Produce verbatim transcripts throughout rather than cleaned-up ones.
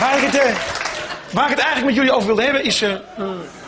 Waar ik, het, uh, waar ik het eigenlijk met jullie over wilde hebben is... Uh, uh,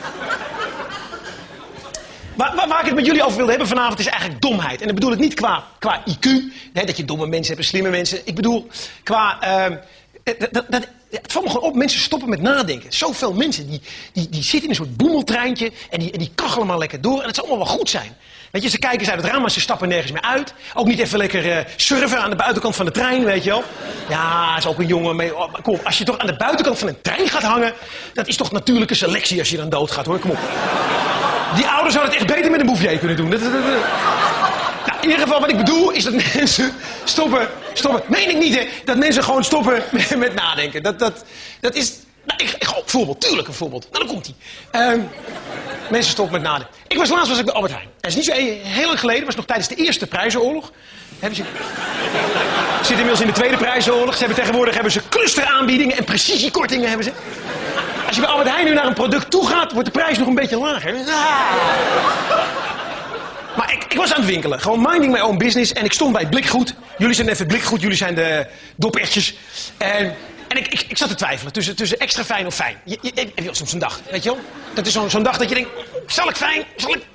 waar, waar, waar ik het met jullie over wilde hebben vanavond is eigenlijk domheid. En dat bedoel ik niet qua, qua I Q, hè, dat je domme mensen hebt en slimme mensen. Ik bedoel qua... Uh, dat, dat, dat, het valt me gewoon op, mensen stoppen met nadenken. Zoveel mensen die, die, die zitten in een soort boemeltreintje en die, en die kachelen maar lekker door. En het zal allemaal wel goed zijn. Weet je, ze kijken eens uit het raam, maar ze stappen nergens meer uit. Ook niet even lekker uh, surfen aan de buitenkant van de trein, weet je wel. Ja, is ook een jongen mee. Oh, kom op, als je toch aan de buitenkant van een trein gaat hangen, dat is toch natuurlijke selectie als je dan doodgaat, hoor. Kom op. Die ouders zouden het echt beter met een bouvier kunnen doen. Dat, dat, dat, dat. Nou, in ieder geval, wat ik bedoel, is dat mensen stoppen, stoppen, meen ik niet, hè, dat mensen gewoon stoppen met, met nadenken. Dat, dat, dat is, nou, ik, ik, oh, voorbeeld, tuurlijk een voorbeeld. Nou, dan komt ie. Um, mensen stoppen met nadenken. Ik was laatst was ik bij Albert Heijn. Dat is niet zo heel lang geleden, was nog tijdens de Eerste Prijzenoorlog. Hebben ze... Zit inmiddels in de Tweede Prijzenoorlog. Ze hebben tegenwoordig hebben ze clusteraanbiedingen en precisiekortingen hebben ze. Als je bij Albert Heijn nu naar een product toe gaat, wordt de prijs nog een beetje lager. Ah. Maar ik, ik was aan het winkelen. Gewoon minding my own business. En ik stond bij Blikgoed. Jullie zijn even Blikgoed. Jullie zijn de dopertjes. En, en ik, ik, ik zat te twijfelen tussen, tussen extra fijn of fijn. Je, je, je, je, soms een dag, weet je wel? Dat is zo'n zo'n dag dat je denkt, zal ik fijn? Zal ik...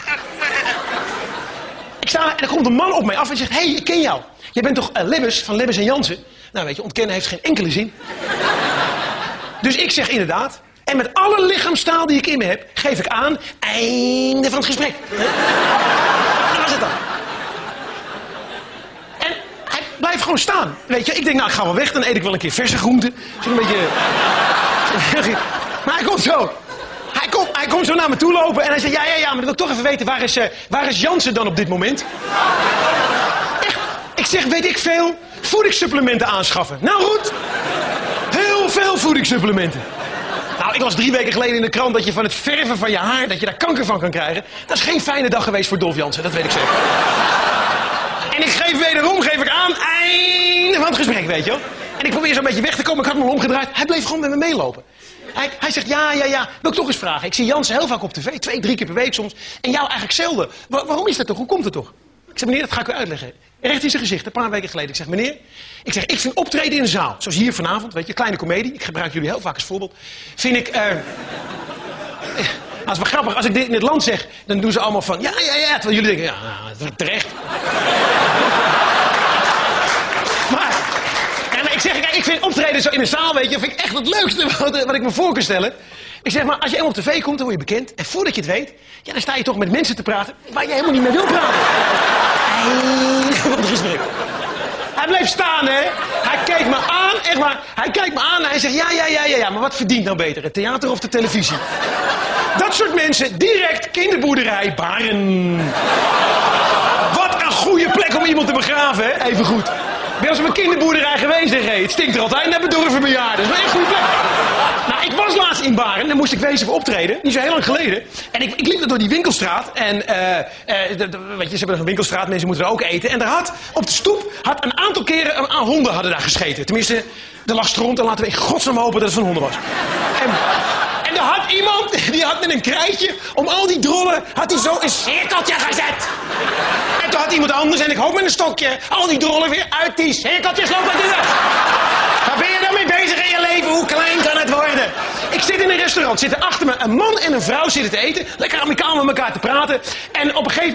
Ik sta en er komt een man op mij af en zegt, hé, hey, ik ken jou. Jij bent toch uh, Lebbes van Lebbes en Jansen? Nou, weet je, ontkennen heeft geen enkele zin. Dus ik zeg inderdaad. En met alle lichaamstaal die ik in me heb, geef ik aan, einde van het gesprek. Dat was het dan. En hij blijft gewoon staan. Weet je, ik denk, nou, ik ga wel weg, dan eet ik wel een keer verse groenten. Zo'n beetje... Maar hij komt zo. Hij komt, hij komt zo naar me toe lopen en hij zegt, ja, ja, ja, maar dan wil ik toch even weten, waar is, uh, waar is Jansen dan op dit moment? Echt, ik zeg, weet ik veel, voedingssupplementen aanschaffen. Nou goed, heel veel voedingssupplementen. Nou, ik las drie weken geleden in de krant dat je van het verven van je haar, dat je daar kanker van kan krijgen. Dat is geen fijne dag geweest voor Dolf Jansen, dat weet ik zeker. En ik geef wederom, geef ik aan, einde van het gesprek, weet je wel. En ik probeer zo'n beetje weg te komen, ik had me al omgedraaid. Hij bleef gewoon met me meelopen. Hij, hij zegt, ja, ja, ja, wil ik toch eens vragen. Ik zie Jansen heel vaak op tv, twee, drie keer per week soms. En jou eigenlijk zelden. Waar, waarom is dat toch? Hoe komt het toch? Ik zeg, meneer, dat ga ik u uitleggen. Recht in zijn gezicht, een paar weken geleden. Ik zeg, meneer, ik zeg, ik vind optreden in de zaal, zoals hier vanavond, weet je, kleine komedie. Ik gebruik jullie heel vaak als voorbeeld. Vind ik, eh... Uh, als het wel grappig, als ik dit in het land zeg, dan doen ze allemaal van, ja, ja, ja. Terwijl jullie denken, ja, nou, terecht. Maar, en ik zeg, kijk, ik vind optreden zo in een zaal, weet je, vind ik echt het leukste wat, wat ik me voor kan stellen. Ik zeg maar, als je helemaal op tv komt, dan word je bekend. En voordat je het weet, ja, dan sta je toch met mensen te praten waar je helemaal niet mee wil praten. Wat een gesprek. Hij bleef staan, hè. Hij keek me aan, echt maar. Hij kijkt me aan en hij zegt, ja, ja, ja, ja, ja. Maar wat verdient nou beter, het theater of de televisie? Dat soort mensen, direct kinderboerderij Baren. Wat een goede plek om iemand te begraven, hè. Even goed. Ben je als op een kinderboerderij geweest, zeg hé. Het stinkt er altijd naar bedorven bejaarden. Dat is wel echt een goede plek. Nou, ik was laatst in Baren, dan moest ik wezen voor optreden. Niet zo heel lang geleden. En ik, ik liep er door die winkelstraat. En, uh, uh, de, de, weet je, ze hebben een winkelstraat, mensen moeten er ook eten. En er had, op de stoep, had een aantal keren, een, een honden hadden daar gescheten. Tenminste, er lag stront en laten we in godsnaam hopen dat het van honden was. En, en er had iemand, die had met een krijtje, om al die drollen, had hij zo een cirkeltje gezet. En toen had iemand anders, en ik hoop met een stokje, al die drollen weer uit die cirkeltjes lopen doen. Waar ben je dan mee bezig in je leven? Hoe klein kan het worden? Ik zit in een restaurant, zitten achter me een man en een vrouw zitten te eten. Lekker amicaal met elkaar te praten. En op een gegeven